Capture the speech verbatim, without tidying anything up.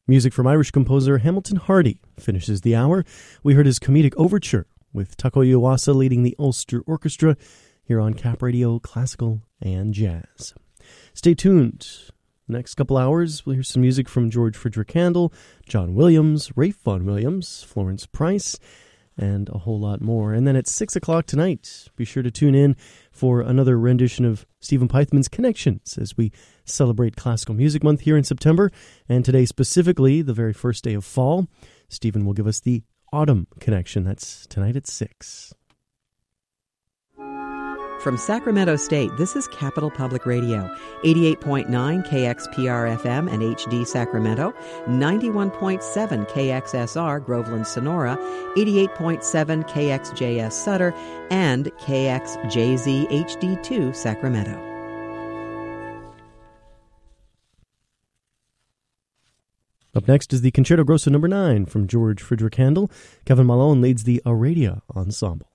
Music from Irish composer Hamilton Hardy finishes the hour. We heard his comedic overture with Takuya Iwasa leading the Ulster Orchestra here on Cap Radio Classical and Jazz. Stay tuned. The next couple hours, we'll hear some music from George Frederick Handel, John Williams, Ralph Vaughan Williams, Florence Price, and a whole lot more. And then at six o'clock tonight, be sure to tune in for another rendition of Stephen Pythman's Connections as we celebrate Classical Music Month here in September. And today specifically, the very first day of fall, Stephen will give us the Autumn Connection. That's tonight at six. From Sacramento State, this is Capital Public Radio, eighty-eight point nine K X P R F M and H D Sacramento, ninety-one point seven K X S R Groveland Sonora, eighty-eight point seven K X J S Sutter, and K X J Z H D two Sacramento. Up next is the Concerto Grosso number nine from George Frederick Handel. Kevin Malone leads the Aradia Ensemble.